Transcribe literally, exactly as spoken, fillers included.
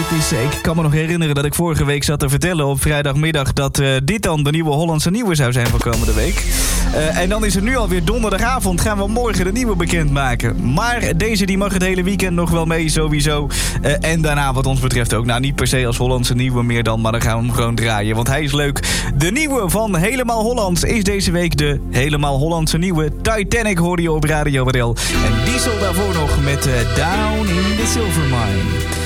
het is, ik kan me nog herinneren dat ik vorige week zat te vertellen op vrijdagmiddag dat uh, dit dan de nieuwe Hollandse Nieuwe zou zijn van komende week. Uh, en dan is het nu alweer donderdagavond, gaan we morgen de nieuwe bekendmaken. Maar deze die mag het hele weekend nog wel mee, sowieso. Uh, en daarna wat ons betreft ook. Nou, niet per se als Hollandse Nieuwe meer dan, maar dan gaan we hem gewoon draaien. Want hij is leuk. De nieuwe van Helemaal Hollands is deze week de Helemaal Hollandse Nieuwe. Titanic hoorde je op Radio R L. En Diesel daarvoor nog met uh, Down in the Silver Mine.